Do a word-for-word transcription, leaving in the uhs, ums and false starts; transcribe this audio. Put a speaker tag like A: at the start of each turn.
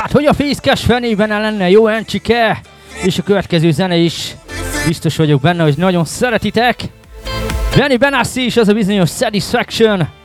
A: Hát, hogy a fészkes fenében lenne jó encsike, és a következő zene is biztos vagyok benne, hogy nagyon szeretitek. Benny Benassi is az a bizonyos Satisfaction.